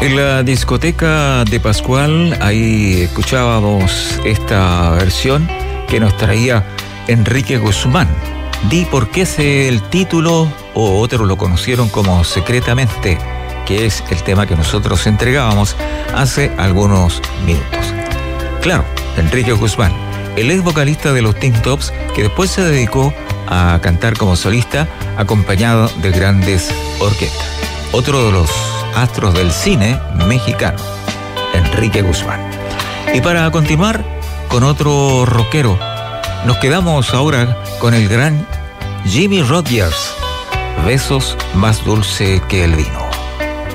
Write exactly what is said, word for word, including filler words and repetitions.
En la discoteca de Pascual, ahí escuchábamos esta versión que nos traía Enrique Guzmán. Di por qué es el título, o otros lo conocieron como Secretamente, que es el tema que nosotros entregábamos hace algunos minutos. Claro, Enrique Guzmán, el ex vocalista de los Tin Tops, que después se dedicó a cantar como solista, acompañado de grandes orquestas. Otro de los astros del cine mexicano, Enrique Guzmán. Y para continuar con otro rockero, nos quedamos ahora con el gran Jimmie Rodgers, Besos más dulce que el vino.